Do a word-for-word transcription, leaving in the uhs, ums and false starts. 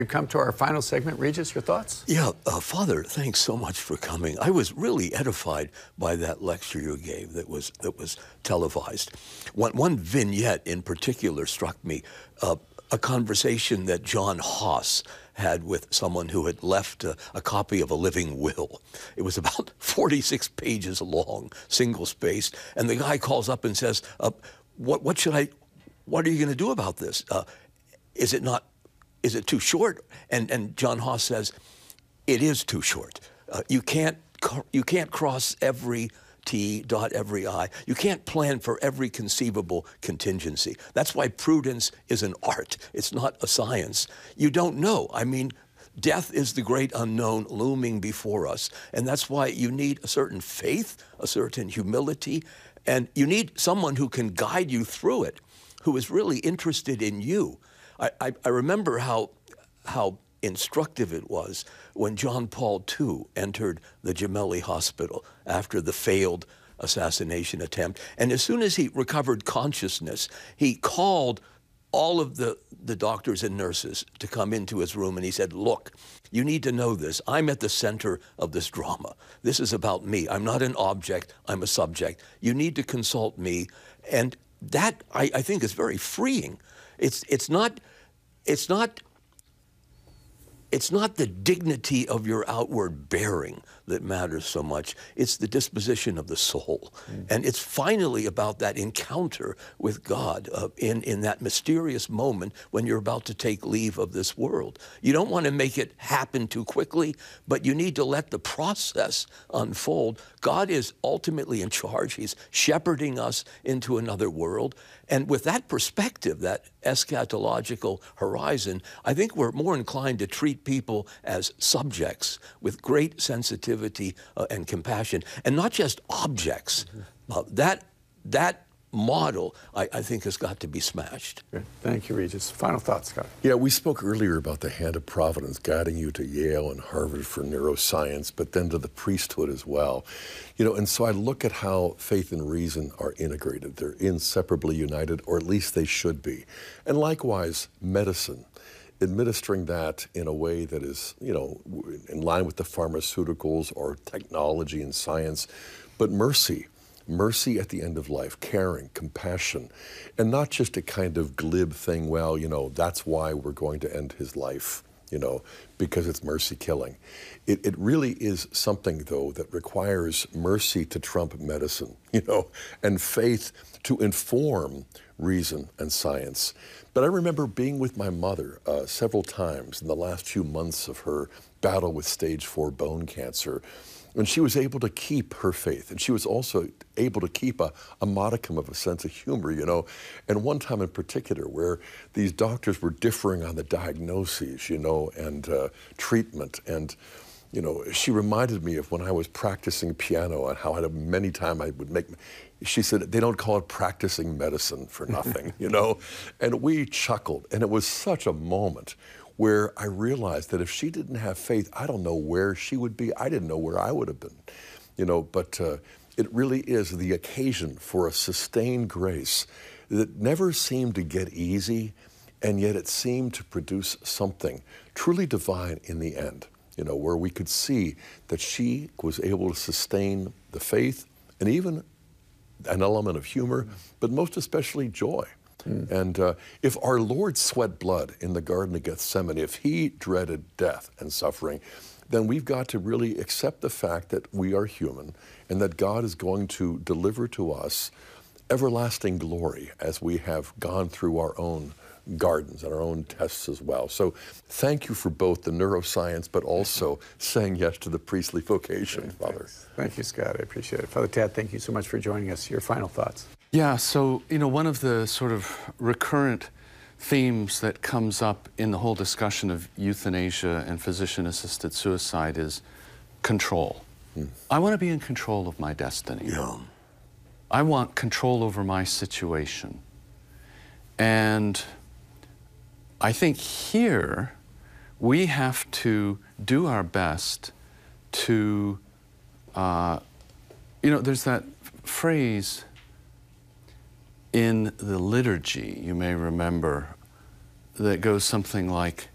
We come to our final segment. Regis, your thoughts? Yeah, uh, Father, thanks so much for coming. I was really edified by that lecture you gave that was that was televised. One, one vignette in particular struck me, uh, a conversation that John Haas had with someone who had left a, a copy of a living will. It was about forty-six pages long, single-spaced, and the guy calls up and says, uh, what, what should I, what are you going to do about this? Uh, is it not Is it too short? And and John Haas says, it is too short. Uh, you can't you can't cross every T, dot every I. You can't plan for every conceivable contingency. That's why prudence is an art. It's not a science. You don't know. I mean, death is the great unknown looming before us. And that's why you need a certain faith, a certain humility, and you need someone who can guide you through it, who is really interested in you. I, I, I remember how, how instructive it was when John Paul the Second entered the Gemelli Hospital after the failed assassination attempt. And as soon as he recovered consciousness, he called all of the, the doctors and nurses to come into his room, and he said, look, you need to know this. I'm at the center of this drama. This is about me. I'm not an object. I'm a subject. You need to consult me. And that, I, I think, is very freeing. It's, it's not... It's not, it's not the dignity of your outward bearing that matters so much. It's the disposition of the soul. Mm. And it's finally about that encounter with God uh, in, in that mysterious moment when you're about to take leave of this world. You don't want to make it happen too quickly, but you need to let the process unfold. God is ultimately in charge. He's shepherding us into another world. And with that perspective, that eschatological horizon, I think we're more inclined to treat people as subjects with great sensitivity uh, and compassion, and not just objects. Mm-hmm. uh, that, that model, I, I think, has got to be smashed. Good. Thank you, Regis. Final thoughts, Scott? Yeah, we spoke earlier about the hand of providence guiding you to Yale and Harvard for neuroscience, but then to the priesthood as well. You know, and so I look at how faith and reason are integrated. They're inseparably united, or at least they should be. And likewise, medicine, administering that in a way that is, you know, in line with the pharmaceuticals or technology and science, but mercy. Mercy at the end of life, caring, compassion, and not just a kind of glib thing, well, you know, that's why we're going to end his life, you know, because it's mercy killing. It, it really is something, though, that requires mercy to trump medicine, you know, and faith to inform reason and science. But I remember being with my mother uh, several times in the last few months of her battle with stage four bone cancer, and she was able to keep her faith. And she was also able to keep a, a modicum of a sense of humor, you know. And one time in particular where these doctors were differing on the diagnoses, you know, and uh, treatment. And, you know, she reminded me of when I was practicing piano and how at many times I would make, she said, they don't call it practicing medicine for nothing, you know. And we chuckled. And it was such a moment where I realized that if she didn't have faith, I don't know where she would be. I didn't know where I would have been, you know, but uh, it really is the occasion for a sustained grace that never seemed to get easy, and yet it seemed to produce something truly divine in the end, you know, where we could see that she was able to sustain the faith and even an element of humor, but most especially joy. Mm. And uh, if our Lord sweat blood in the Garden of Gethsemane, if he dreaded death and suffering, then we've got to really accept the fact that we are human and that God is going to deliver to us everlasting glory as we have gone through our own gardens and our own tests as well. So thank you for both the neuroscience, but also saying yes to the priestly vocation, okay, Father. Thanks. Thank you, Scott. I appreciate it. Father Tad, thank you so much for joining us. Your final thoughts? Yeah, so, you know, one of the sort of recurrent themes that comes up in the whole discussion of euthanasia and physician-assisted suicide is control. Hmm. I want to be in control of my destiny. Yeah. I want control over my situation. And I think here we have to do our best to, uh, you know, there's that phrase in the liturgy, you may remember, that goes something like,